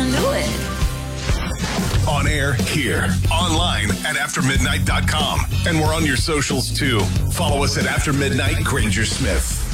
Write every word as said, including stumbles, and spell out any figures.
can do it. On air, here, online at after midnight dot com. And we're on your socials too. Follow us at After Midnight Granger Smith.